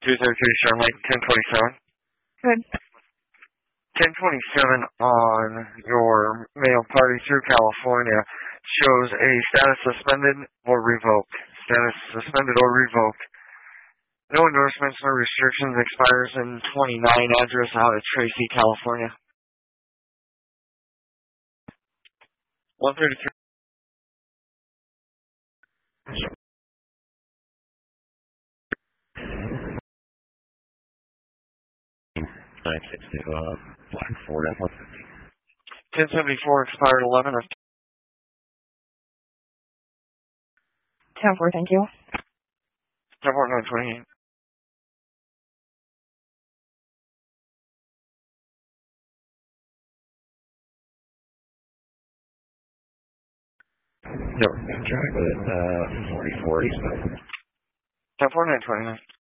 233 Starlight, 1027. Good. 1027 on your mail party through California shows a status suspended or revoked. Status suspended or revoked. No endorsements, no restrictions. Expires in 29. Address out at Tracy, California. 133. 960, Black Ford F-150. 1074 expired 11 of 10-4, thank you. 928. No, contract with 4040. 104929.